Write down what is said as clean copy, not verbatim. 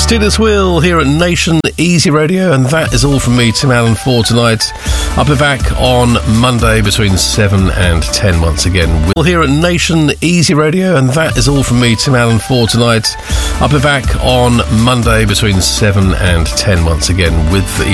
Steelers Wheel here at Nation Easy Radio, and that is all from me, Tim Allen, for tonight. I'll be back on Monday between 7 and 10 once again. We'll here at Nation Easy Radio, and that is all from me, Tim Allen, for tonight. I'll be back on Monday between 7 and 10 once again with